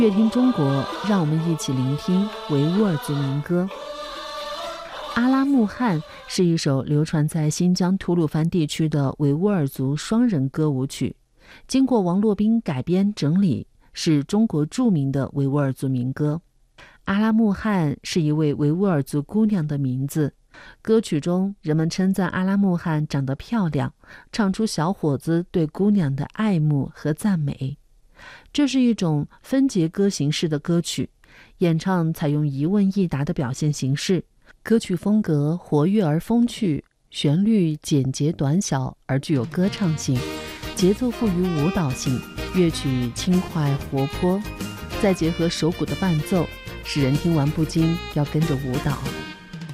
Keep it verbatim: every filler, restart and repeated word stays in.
乐听中国，让我们一起聆听维吾尔族民歌。阿拉木汗是一首流传在新疆吐鲁番地区的维吾尔族双人歌舞曲，经过王洛宾改编整理，是中国著名的维吾尔族民歌。阿拉木汗是一位维吾尔族姑娘的名字，歌曲中人们称赞阿拉木汗长得漂亮，唱出小伙子对姑娘的爱慕和赞美。这是一种分节歌形式的歌曲，演唱采用一问一答的表现形式，歌曲风格活跃而风趣，旋律简洁短小而具有歌唱性，节奏富于舞蹈性，乐曲轻快活泼，再结合手鼓的伴奏，使人听完不禁要跟着舞蹈。